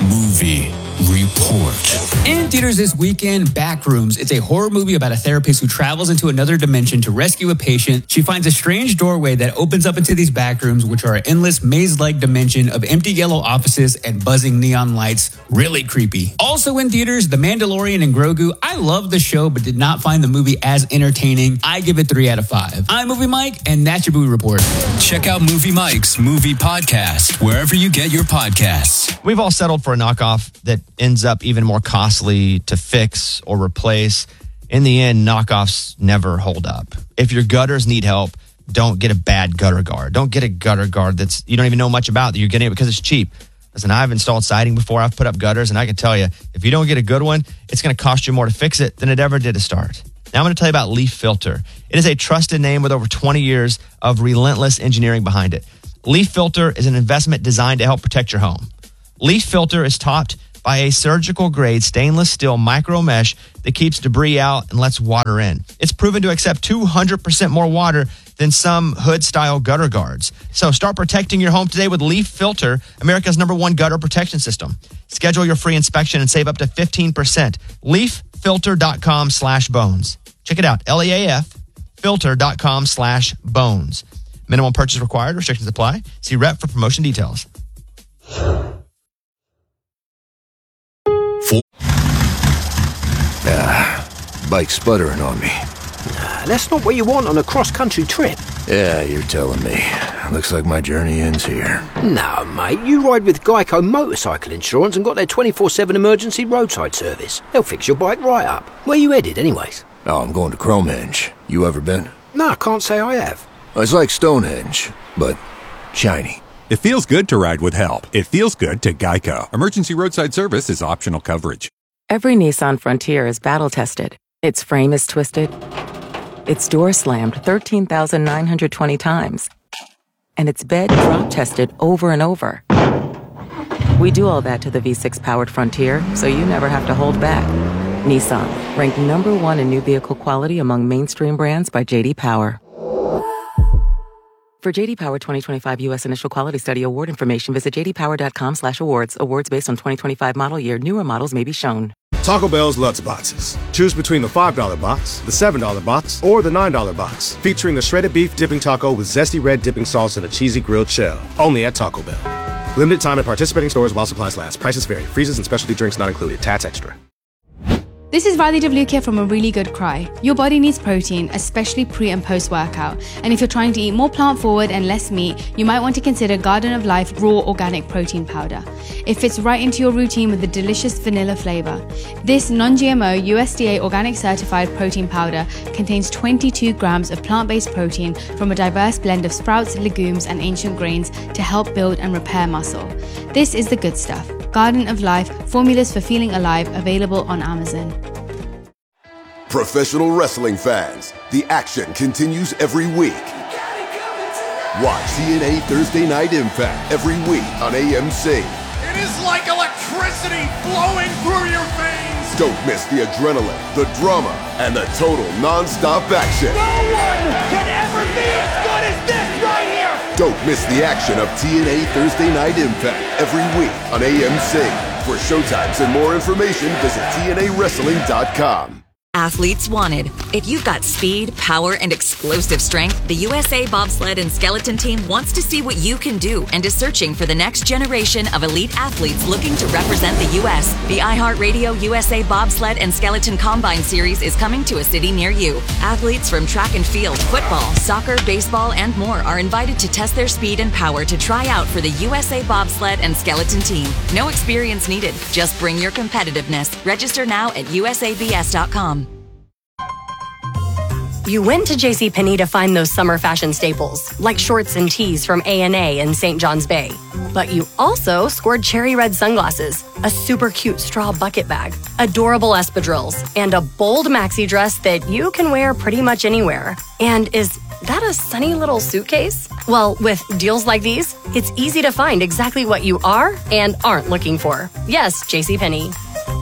Movie Report. In theaters this weekend, Backrooms. It's a horror movie about a therapist who travels into another dimension to rescue a patient. She finds a strange doorway that opens up into these backrooms, which are an endless maze-like dimension of empty yellow offices and buzzing neon lights. Really creepy. Also in theaters, The Mandalorian and Grogu. I love the show, but did not find the movie as entertaining. I give it 3 out of 5. I'm Movie Mike, and that's your movie report. Check out Movie Mike's Movie Podcast wherever you get your podcasts. We've all settled for a knockoff that ends up even more costly to fix or replace. In the end, knockoffs never hold up. If your gutters need help, don't get a bad gutter guard. Don't get a gutter guard that's you don't even know much about, that you're getting it because it's cheap. Listen, I've installed siding before. I've put up gutters, and I can tell you, if you don't get a good one, it's going to cost you more to fix it than it ever did to start. Now I'm going to tell you about Leaf Filter. It is a trusted name with over 20 years of relentless engineering behind it. Leaf Filter is an investment designed to help protect your home. Leaf Filter is topped by a surgical-grade stainless steel micro mesh that keeps debris out and lets water in. It's proven to accept 200% more water than some hood-style gutter guards. So start protecting your home today with Leaf Filter, America's #1 gutter protection system. Schedule your free inspection and save up to 15%. LeafFilter.com/bones. Check it out, LEAF, filter.com/bones. Minimum purchase required. Restrictions apply. See rep for promotion details. Bike sputtering on me. That's not what you want on a cross-country trip. Yeah, you're telling me. Looks like my journey ends here. No, mate, you ride with Geico Motorcycle Insurance and got their 24/7 emergency roadside service. They'll fix your bike right up. Where you headed, anyways? Oh, I'm going to Cromenge. You ever been? No, I can't say I have. It's like Stonehenge, but shiny. It feels good to ride with help. It feels good to Geico. Emergency roadside service is optional coverage. Every Nissan Frontier is battle-tested. Its frame is twisted. Its door slammed 13,920 times. And its bed drop-tested over and over. We do all that to the V6-powered Frontier, so you never have to hold back. Nissan, ranked #1 in new vehicle quality among mainstream brands by J.D. Power. For J.D. Power 2025 U.S. Initial Quality Study award information, visit jdpower.com/awards. Awards based on 2025 model year. Newer models may be shown. Taco Bell's Lutz Boxes. Choose between the $5 box, the $7 box, or the $9 box, featuring the shredded beef dipping taco with zesty red dipping sauce and a cheesy grilled shell. Only at Taco Bell. Limited time at participating stores while supplies last. Prices vary. Freezes and specialty drinks not included. Tats extra. This is Riley Devlukia from A Really Good Cry. Your body needs protein, especially pre and post workout. And if you're trying to eat more plant forward and less meat, you might want to consider Garden of Life Raw Organic Protein Powder. It fits right into your routine with a delicious vanilla flavor. This non-GMO USDA organic certified protein powder contains 22 grams of plant-based protein from a diverse blend of sprouts, legumes, and ancient grains to help build and repair muscle. This is the good stuff. Garden of Life, formulas for feeling alive, available on Amazon. Professional wrestling fans, the action continues every week. Watch TNA Thursday Night Impact every week on AMC. It is like electricity flowing through your veins. Don't miss the adrenaline, the drama, and the total non-stop action. No one can ever be as good as this right here. Don't miss the action of TNA Thursday Night Impact every week on AMC. For showtimes and more information, visit TNAWrestling.com. Athletes wanted. If you've got speed, power, and explosive strength, the USA Bobsled and Skeleton Team wants to see what you can do and is searching for the next generation of elite athletes looking to represent the U.S. The iHeartRadio USA Bobsled and Skeleton Combine Series is coming to a city near you. Athletes from track and field, football, soccer, baseball, and more are invited to test their speed and power to try out for the USA Bobsled and Skeleton Team. No experience needed. Just bring your competitiveness. Register now at usabs.com. You went to JCPenney to find those summer fashion staples, like shorts and tees from A&A and St. John's Bay. But you also scored cherry red sunglasses, a super cute straw bucket bag, adorable espadrilles, and a bold maxi dress that you can wear pretty much anywhere. And is that a sunny little suitcase? Well, with deals like these, it's easy to find exactly what you are and aren't looking for. Yes, JCPenney.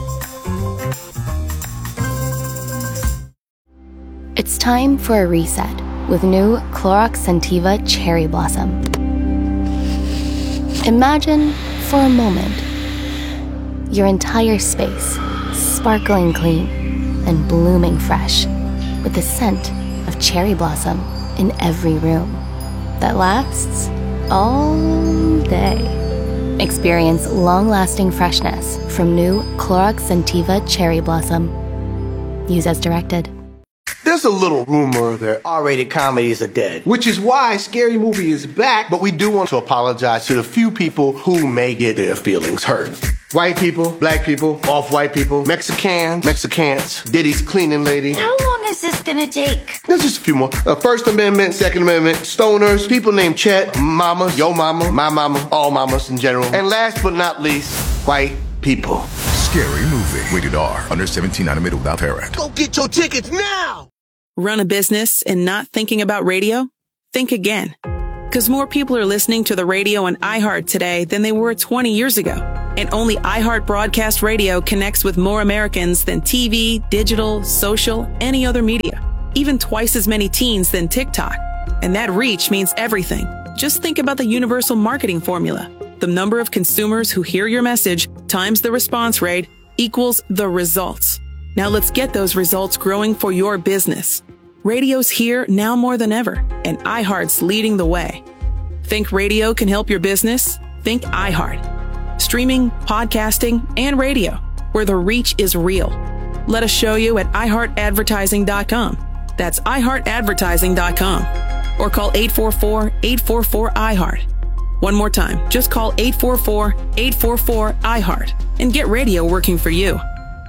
It's time for a reset with new Clorox Scentiva Cherry Blossom. Imagine, for a moment, Your entire space, sparkling clean and blooming fresh, with the scent of cherry blossom in every room that lasts all day. Experience long-lasting freshness from new Clorox Scentiva Cherry Blossom. Use as directed. There's a little rumor that R-rated comedies are dead, which is why Scary Movie is back, but we do want to apologize to the few people who may get their feelings hurt. White people, black people, off-white people, Mexicans, Diddy's cleaning lady. How long is this gonna take? There's just a few more. First Amendment, Second Amendment, stoners, people named Chet, mamas, yo mama, my mama, all mamas in general. And last but not least, white people. Scary Movie. Rated R. Under 17, not admitted without parent. Go get your tickets now! Run a business and not thinking about radio? Think again. Because more people are listening to the radio on iHeart today than they were 20 years ago. And only iHeart Broadcast Radio connects with more Americans than TV, digital, social, any other media. Even twice as many teens than TikTok. And that reach means everything. Just think about the universal marketing formula. The number of consumers who hear your message times the response rate equals the results. Now let's get those results growing for your business. Radio's here now more than ever, and iHeart's leading the way. Think radio can help your business? Think iHeart. Streaming, podcasting, and radio, where the reach is real. Let us show you at iHeartAdvertising.com. That's iHeartAdvertising.com. Or call 844-844-iHeart. One more time, just call 844-844-iHeart and get radio working for you.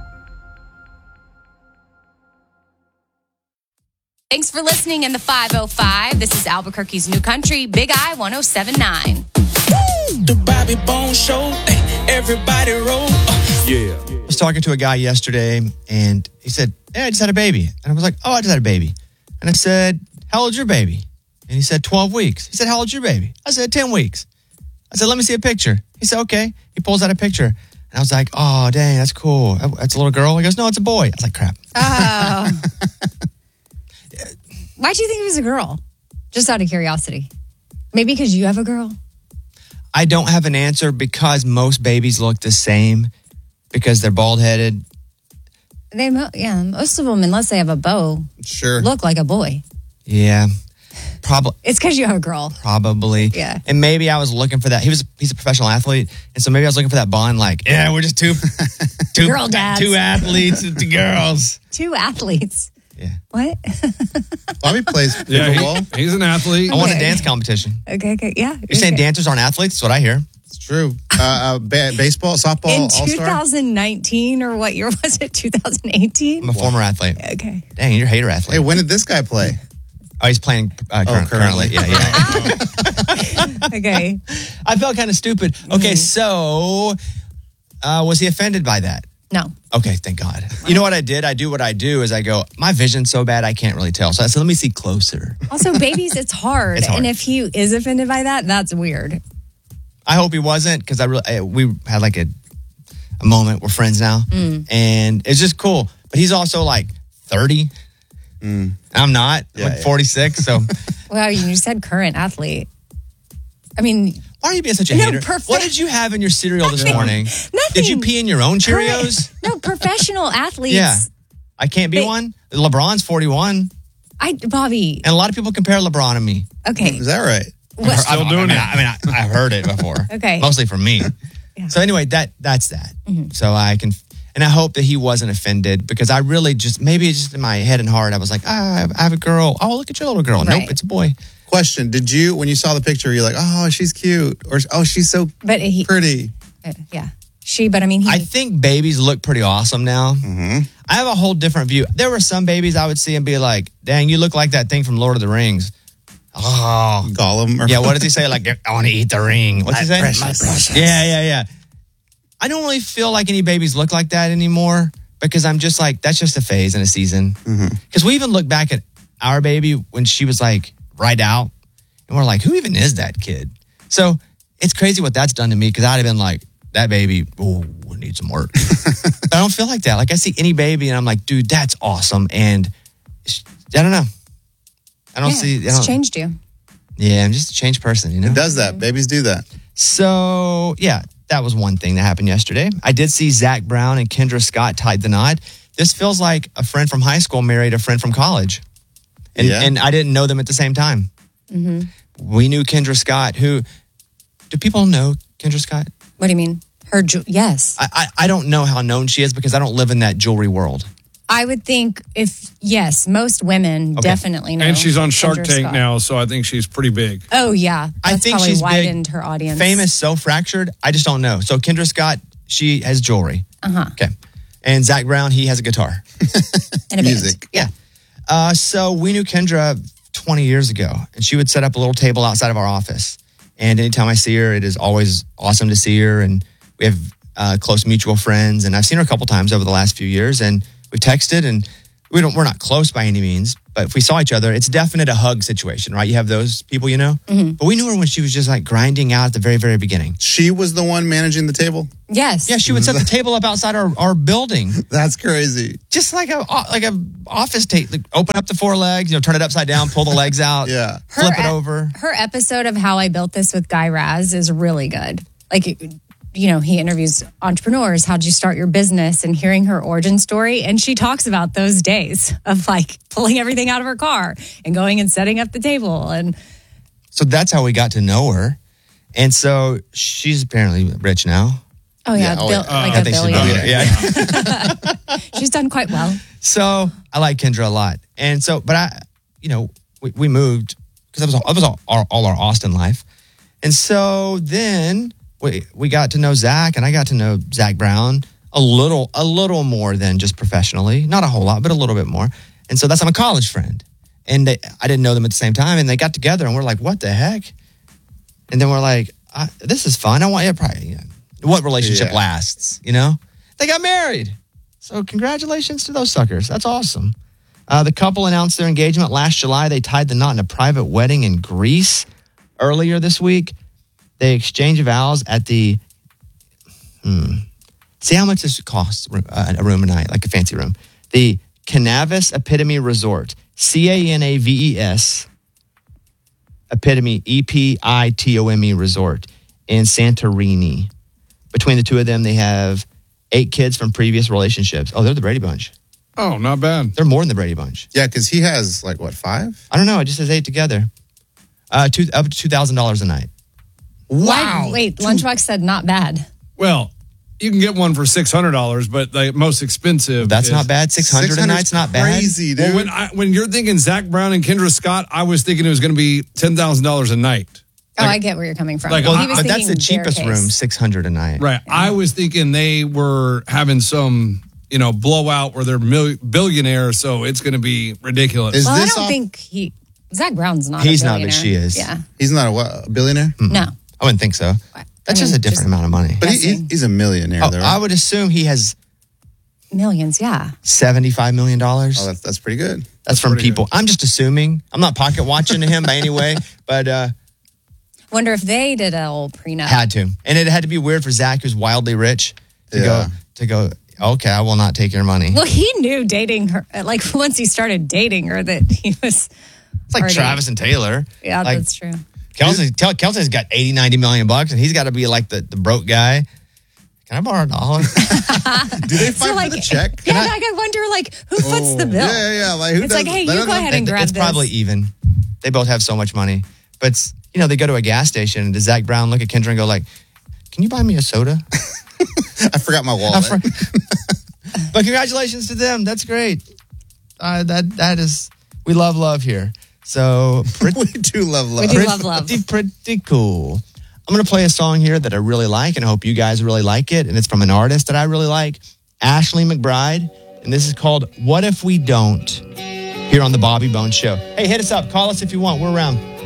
Thanks for listening in the 505. This is Albuquerque's New Country, Big I 107.9. The Bobby Bones Show, everybody roll. Yeah. I was talking to a guy yesterday, and he said, "Yeah, I just had a baby." And I was like, "Oh, I just had a baby." And I said, "How old's your baby?" And he said, 12 weeks. He said, "How old's your baby?" I said, 10 weeks. I said, "Let me see a picture." He said, "Okay." He pulls out a picture. And I was like, "Oh, dang, that's cool. That's a little girl?" He goes, "No, it's a boy." I was like, "Crap." Oh. Why'd you think it was a girl? Just out of curiosity. Maybe because you have a girl? I don't have an answer because most babies look the same because they're bald-headed. Most of them, unless they have a bow, look like a boy. Yeah, probably. It's because you have a girl. Probably. Yeah. And maybe I was looking for that. He's a professional athlete, and so maybe I was looking for that bond. Like, yeah, we're just two girl dads, two athletes, two girls, two athletes. Yeah. What? Bobby plays pickleball. He's an athlete. I won a dance competition. Okay. Yeah. You're saying dancers aren't athletes? That's what I hear. It's true. Baseball, softball, in all-star. 2019 or what year was it? 2018? I'm a former athlete. Okay. Dang, you're a hater athlete. Hey, when did this guy play? Oh, he's playing currently. Yeah. Okay. I felt kind of stupid. Okay, so was he offended by that? No. Okay, thank God. You know what I did? I do what I do is I go, my vision's so bad I can't really tell. So I said, let me see closer. Also, babies, it's hard. It's hard. And if he is offended by that, that's weird. I hope he wasn't because we had like a moment. We're friends now. And it's just cool. But he's also like 30. I'm not. I'm like 46. So. Well, you said current athlete. I mean, why are you being such a hater? What did you have in your cereal this morning? Nothing. Did you pee in your own Cheerios? No, professional athletes. Yeah. I can't be one. LeBron's 41. Bobby. And a lot of people compare LeBron to me. Okay. Is that right? Still doing it. I've heard it before. Okay. Mostly from me. Yeah. So anyway, that's that. Mm-hmm. So I can, and I hope that he wasn't offended because I really maybe it's just in my head and heart, I was like, I have a girl. Oh, look at your little girl. Right. Nope, it's a boy. Question, when you saw the picture, you're like, oh, she's cute. Or, oh, she's so pretty. Yeah. I think babies look pretty awesome now. Mm-hmm. I have a whole different view. There were some babies I would see and be like, dang, you look like that thing from Lord of the Rings. Oh. Gollum. Yeah, what does he say? Like, I want to eat the ring. What's he say? My precious. Yeah. I don't really feel like any babies look like that anymore because I'm just like, that's just a phase and a season. Because we even look back at our baby when she was like right out and we're like, who even is that kid? So it's crazy what that's done to me because I'd have been like, that baby, would need some work. But I don't feel like that. Like I see any baby and I'm like, dude, that's awesome. And I don't know. It's changed you. Yeah, I'm just a changed person, you know? It does that. Babies do that. So, yeah, that was one thing that happened yesterday. I did see Zach Brown and Kendra Scott tied the knot. This feels like a friend from high school married a friend from college. And I didn't know them at the same time. Mm-hmm. We knew Kendra Scott, who... Do people know Kendra Scott? What do you mean? Yes. I don't know how known she is because I don't live in that jewelry world. I would think most women definitely know. And she's on Shark Kendra Tank Scott. now, so I think she's pretty big. Oh, yeah. I That's think probably she's widened big, her audience. Famous, so fractured. I just don't know. So Kendra Scott, she has jewelry. Uh-huh. Okay. And Zach Brown, he has a guitar. And a music. Yeah. So we knew Kendra 20 years ago, and she would set up a little table outside of our office. And anytime I see her, it is always awesome to see her. And we have close mutual friends. And I've seen her a couple times over the last few years. And we've texted, and we're not close by any means. But if we saw each other, it's definite a hug situation, right? You have those people you know. Mm-hmm. But we knew her when she was just like grinding out at the very, very beginning. She was the one managing the table? Yes. Yeah, she would set the table up outside our building. That's crazy. Just like a office table. Like, open up the four legs, turn it upside down, pull the legs out, flip it over. Her episode of How I Built This with Guy Raz is really good. Like, he interviews entrepreneurs. How'd you start your business? And hearing her origin story. And she talks about those days of like pulling everything out of her car and going and setting up the table. And so that's how we got to know her. And so she's apparently rich now. Oh, yeah. I think billionaire. Yeah. She's done quite well. So I like Kendra a lot. And so, but we moved because that was all our Austin life. And so then we got to know Zach, and I got to know Zach Brown a little more than just professionally. Not a whole lot, but a little bit more. And so I'm a college friend. And I didn't know them at the same time. And they got together, and we're like, what the heck? And then we're like, this is fun. What relationship lasts, They got married. So congratulations to those suckers. That's awesome. The couple announced their engagement last July. They tied the knot in a private wedding in Greece earlier this week. They exchanged vows at the... See how much this costs a room a night, like a fancy room. The Canavis Epitome Resort. Canaves Epitome, Epitome Resort in Santorini. Between the two of them, they have 8 kids from previous relationships. Oh, they're the Brady Bunch. Oh, not bad. They're more than the Brady Bunch. Yeah, because he has 5? I don't know. It just says 8 together. Up to $2,000 a night. Wow. Wait, Lunchbox said not bad. Well, you can get one for $600, but the most expensive. That's not bad. $600 a night's not bad. Crazy, dude. Well, when you're thinking Zach Brown and Kendra Scott, I was thinking it was going to be $10,000 a night. I get where you're coming from. Like, but that's the cheapest room, $600 a night. Right. Yeah. I was thinking they were having some, blowout where they're billionaires, so it's going to be ridiculous. I don't think Zach Brown's not. He's a not, billionaire. but she is. Yeah. He's not a billionaire? Mm-mm. No. I wouldn't think so. That's just a different amount of money. But he's a millionaire, though, right? I would assume he has millions, yeah. $75 million. Oh, that's pretty good. That's from people. Good. I'm just assuming. I'm not pocket watching him by any way, but wonder if they did a old prenup. Had to. And it had to be weird for Zach, who's wildly rich, to go, okay, I will not take your money. Well, he knew dating her, once he started dating her, that he was... It's like Travis and Taylor. Yeah, that's true. Kelsey's got 80, 90 million bucks, and he's got to be like the broke guy. Can I borrow $1? Do they fight for the check? Yeah, I wonder, who foots the bill? Yeah. It's like, hey, you go ahead and grab this. It's probably even. They both have so much money. But, they go to a gas station, and does Zach Brown look at Kendra and go can you buy me a soda? I forgot my wallet. But congratulations to them. That's great. That is, we love here. So we do love love. We do love love. Pretty cool. I'm going to play a song here that I really like, and I hope you guys really like it. And it's from an artist that I really like, Ashley McBride. And this is called What If We Don't, here on The Bobby Bones Show. Hey, hit us up. Call us if you want. We're around.